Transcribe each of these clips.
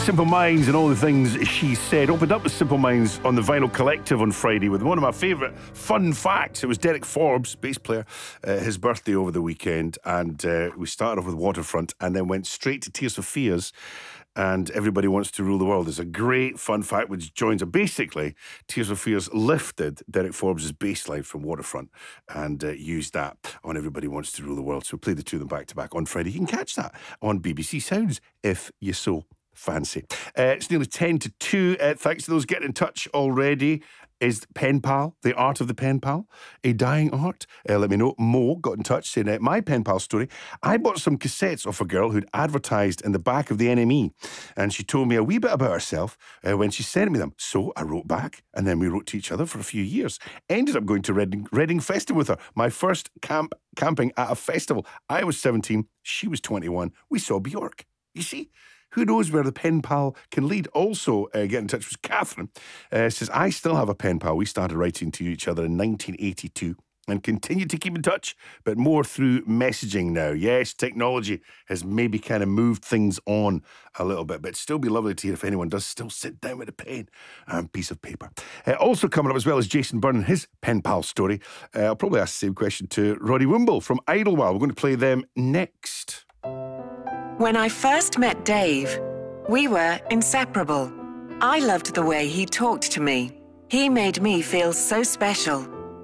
Simple Minds and all the things she said. Opened up with Simple Minds on the Vinyl Collective on Friday with one of my favourite fun facts. It was Derek Forbes, bass player, his birthday over the weekend, and we started off with Waterfront and then went straight to Tears for Fears and Everybody Wants to Rule the World. There's a great fun fact which joins it. Basically, Tears for Fears lifted Derek Forbes' bass line from Waterfront and used that on Everybody Wants to Rule the World. So we played the two of them back to back on Friday. You can catch that on BBC Sounds if you so fancy. It's nearly 10 to 2. Thanks to those getting in touch already. Is pen pal, the art of the pen pal, a dying art? Let me know. Mo got in touch saying, my pen pal story. I bought some cassettes off a girl who'd advertised in the back of the NME, and she told me a wee bit about herself when she sent me them. So I wrote back, and then we wrote to each other for a few years. Ended up going to Reading Festival with her. My first camping at a festival. I was 17, she was 21. We saw Bjork. You see? Who knows where the pen pal can lead? Also, get in touch with Catherine. Says, I still have a pen pal. We started writing to each other in 1982 and continue to keep in touch, but more through messaging now. Yes, technology has maybe kind of moved things on a little bit, but it'd still be lovely to hear if anyone does still sit down with a pen and piece of paper. Also coming up as well as Jason Byrne and his pen pal story. I'll probably ask the same question to Roddy Wimble from Idlewild. We're going to play them next. When I first met Dave, we were inseparable. I loved the way he talked to me. He made me feel so special.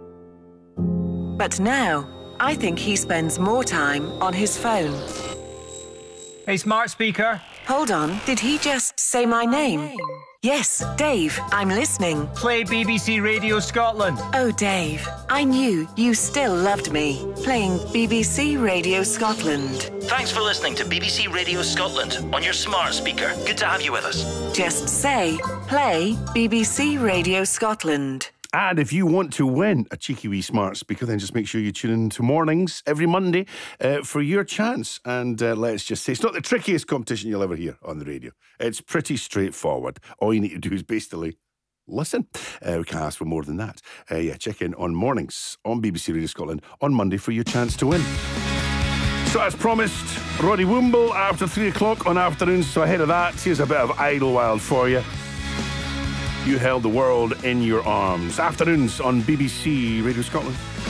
But now, I think he spends more time on his phone. Hey, smart speaker. Hold on, did he just say my name? Yes, Dave, I'm listening. Play BBC Radio Scotland. Oh, Dave, I knew you still loved me. Playing BBC Radio Scotland. Thanks for listening to BBC Radio Scotland on your smart speaker. Good to have you with us. Just say, play BBC Radio Scotland. And if you want to win a cheeky wee smart speaker, then just make sure you tune in to mornings every Monday for your chance. And let's just say, it's not the trickiest competition you'll ever hear on the radio. It's pretty straightforward. All you need to do is basically listen. We can't ask for more than that. Check in on mornings on BBC Radio Scotland on Monday for your chance to win. So as promised, Roddy Wimble after 3 o'clock on afternoons. So ahead of that, here's a bit of Idlewild for you. You held the world in your arms. Afternoons on BBC Radio Scotland.